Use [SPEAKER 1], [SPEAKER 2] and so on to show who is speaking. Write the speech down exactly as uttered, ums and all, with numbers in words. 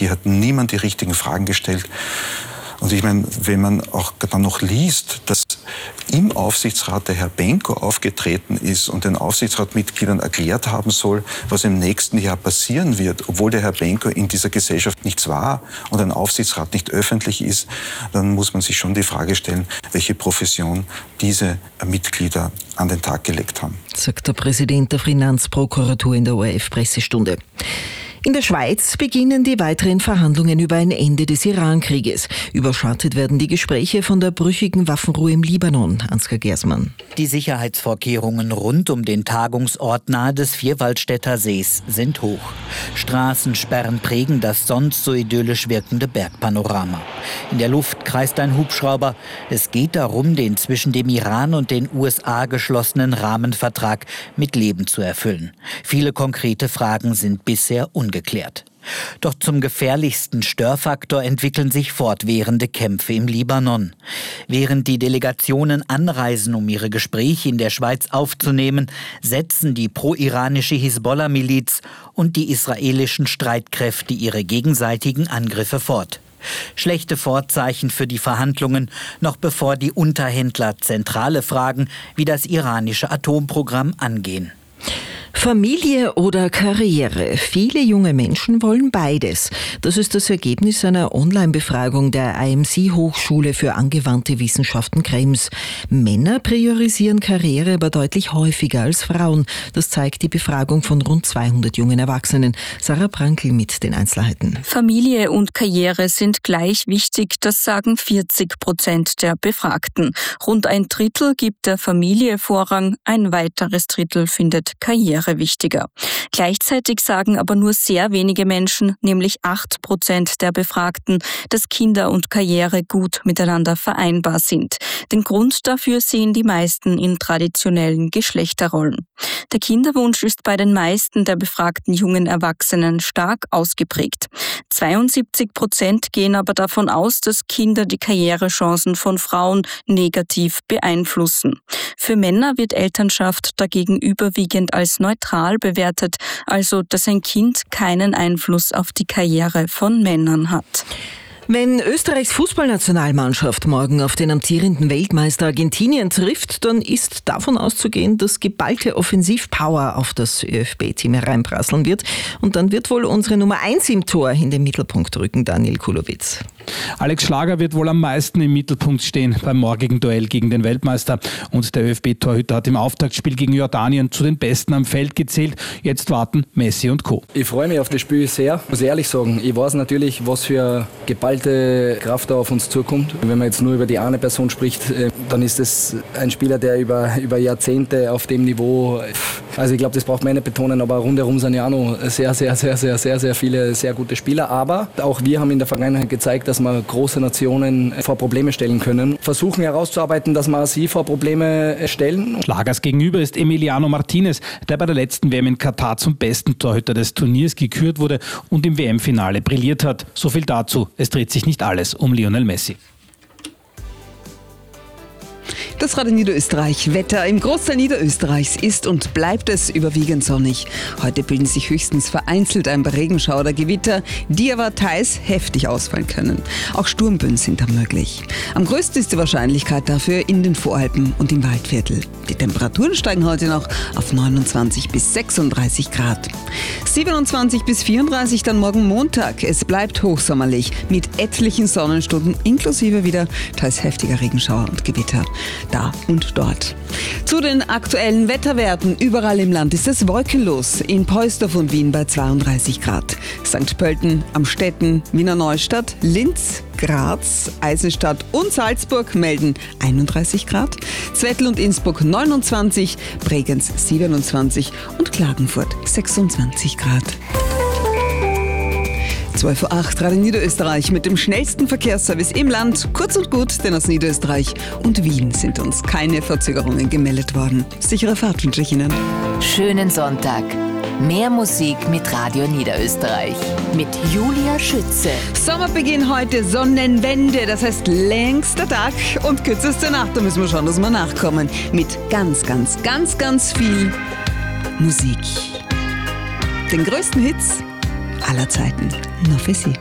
[SPEAKER 1] hier hat niemand die richtigen Fragen gestellt. Und ich meine, wenn man auch dann noch liest, dass im Aufsichtsrat der Herr Benko aufgetreten ist und den Aufsichtsratmitgliedern erklärt haben soll, was im nächsten Jahr passieren wird, obwohl der Herr Benko in dieser Gesellschaft nichts war und ein Aufsichtsrat nicht öffentlich ist, dann muss man sich schon die Frage stellen, welche Profession diese Mitglieder an den Tag gelegt haben.
[SPEAKER 2] Sagt der Präsident der Finanzprokuratur in der O R F-Pressestunde. In der Schweiz beginnen die weiteren Verhandlungen über ein Ende des Iran-Krieges. Überschattet werden die Gespräche von der brüchigen Waffenruhe im Libanon. Ansgar Gersmann.
[SPEAKER 3] Die Sicherheitsvorkehrungen rund um den Tagungsort nahe des Vierwaldstätter Sees sind hoch. Straßensperren prägen das sonst so idyllisch wirkende Bergpanorama. In der Luft kreist ein Hubschrauber. Es geht darum, den zwischen dem Iran und den U S A geschlossenen Rahmenvertrag mit Leben zu erfüllen. Viele konkrete Fragen sind bisher ungeklärt. Geklärt. Doch zum gefährlichsten Störfaktor entwickeln sich fortwährende Kämpfe im Libanon. Während die Delegationen anreisen, um ihre Gespräche in der Schweiz aufzunehmen, setzen die pro-iranische Hisbollah-Miliz und die israelischen Streitkräfte ihre gegenseitigen Angriffe fort. Schlechte Vorzeichen für die Verhandlungen, noch bevor die Unterhändler zentrale Fragen wie das iranische Atomprogramm angehen.
[SPEAKER 2] Familie oder Karriere? Viele junge Menschen wollen beides. Das ist das Ergebnis einer Online-Befragung der I M C-Hochschule für angewandte Wissenschaften Krems. Männer priorisieren Karriere aber deutlich häufiger als Frauen. Das zeigt die Befragung von rund zweihundert jungen Erwachsenen. Sarah Prankl mit den Einzelheiten.
[SPEAKER 4] Familie und Karriere sind gleich wichtig, das sagen vierzig Prozent der Befragten. Rund ein Drittel gibt der Familie Vorrang, ein weiteres Drittel findet Karriere wichtiger. Gleichzeitig sagen aber nur sehr wenige Menschen, nämlich acht Prozent der Befragten, dass Kinder und Karriere gut miteinander vereinbar sind. Den Grund dafür sehen die meisten in traditionellen Geschlechterrollen. Der Kinderwunsch ist bei den meisten der befragten jungen Erwachsenen stark ausgeprägt. zweiundsiebzig Prozent gehen aber davon aus, dass Kinder die Karrierechancen von Frauen negativ beeinflussen. Für Männer wird Elternschaft dagegen überwiegend als neutral bewertet, also dass ein Kind keinen Einfluss auf die Karriere von Männern hat.
[SPEAKER 2] Wenn Österreichs Fußballnationalmannschaft morgen auf den amtierenden Weltmeister Argentinien trifft, dann ist davon auszugehen, dass geballte Offensivpower auf das ÖFB-Team hereinprasseln wird. Und dann wird wohl unsere Nummer eins im Tor in den Mittelpunkt rücken, Daniel Kulowitz.
[SPEAKER 5] Alex Schlager wird wohl am meisten im Mittelpunkt stehen beim morgigen Duell gegen den Weltmeister. Und der ÖFB-Torhüter hat im Auftaktspiel gegen Jordanien zu den Besten am Feld gezählt. Jetzt warten Messi und Co.
[SPEAKER 6] Ich freue mich auf das Spiel sehr, muss ich ehrlich sagen. Ich weiß natürlich, was für geballte Kraft da auf uns zukommt. Wenn man jetzt nur über die eine Person spricht, dann ist es ein Spieler, der über, über Jahrzehnte auf dem Niveau, also ich glaube, das braucht man nicht betonen, aber rundherum sind ja auch noch sehr, sehr, sehr, sehr, sehr, sehr viele sehr gute Spieler. Aber auch wir haben in der Vergangenheit gezeigt, dass wir große Nationen vor Probleme stellen können. Versuchen herauszuarbeiten, dass wir sie vor Probleme stellen.
[SPEAKER 5] Schlagers gegenüber ist Emiliano Martinez, der bei der letzten W M in Katar zum besten Torhüter des Turniers gekürt wurde und im W M-Finale brilliert hat. So viel dazu. Es dreht sich nicht alles um Lionel Messi.
[SPEAKER 7] Das Radio Niederösterreich. Wetter im Großteil Niederösterreichs ist und bleibt es überwiegend sonnig. Heute bilden sich höchstens vereinzelt ein paar Regenschauer oder Gewitter, die aber teils heftig ausfallen können. Auch Sturmböen sind da möglich. Am größten ist die Wahrscheinlichkeit dafür in den Voralpen und im Waldviertel. Die Temperaturen steigen heute noch auf neunundzwanzig bis sechsunddreißig Grad. siebenundzwanzig bis vierunddreißig dann morgen Montag. Es bleibt hochsommerlich mit etlichen Sonnenstunden inklusive wieder teils heftiger Regenschauer und Gewitter. Da und dort. Zu den aktuellen Wetterwerten. Überall im Land ist es wolkenlos. In Poisdorf und Wien bei zweiunddreißig Grad. Sankt Pölten, Amstetten, Wiener Neustadt, Linz, Graz, Eisenstadt und Salzburg melden einunddreißig Grad. Zwettl und Innsbruck neunundzwanzig, Bregenz siebenundzwanzig und Klagenfurt sechsundzwanzig Grad. zwölf Uhr acht, Radio Niederösterreich mit dem schnellsten Verkehrsservice im Land. Kurz und gut, denn aus Niederösterreich und Wien sind uns keine Verzögerungen gemeldet worden. Sichere Fahrt wünsche ich Ihnen.
[SPEAKER 8] Schönen Sonntag. Mehr Musik mit Radio Niederösterreich. Mit Julia Schütze.
[SPEAKER 7] Sommerbeginn heute, Sonnenwende. Das heißt längster Tag und kürzeste Nacht. Da müssen wir schauen, dass wir nachkommen. Mit ganz, ganz, ganz, ganz viel Musik. Den größten Hits aller Zeiten. Nur für Sie.